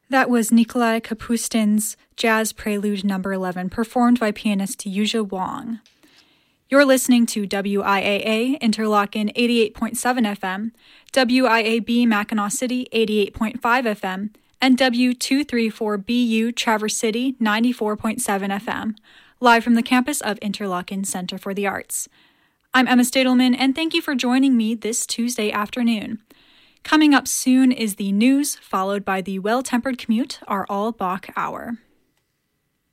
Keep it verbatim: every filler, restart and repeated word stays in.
That was Nikolai Kapustin's Jazz Prelude number eleven, performed by pianist Yuzha Wang. You're listening to W I A A Interlochen eighty-eight point seven F M, W I A B Mackinac City eighty-eight point five F M, and W two thirty-four B U Traverse City ninety-four point seven F M, live from the campus of Interlochen Center for the Arts. I'm Emma Stadelman, and thank you for joining me this Tuesday afternoon. Coming up soon is the news, followed by the Well-Tempered Commute, our all-Bach hour.